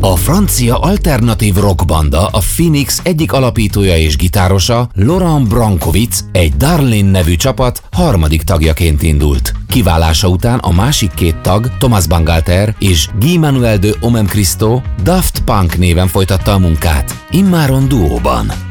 A francia alternatív rockbanda, a Phoenix egyik alapítója és gitárosa, Laurent Brankovic, egy Darlene nevű csapat harmadik tagjaként indult. Kiválása után a másik két tag, Thomas Bangalter és Guy Manuel de Homem Christo, Daft Punk néven folytatta a munkát, immáron duóban.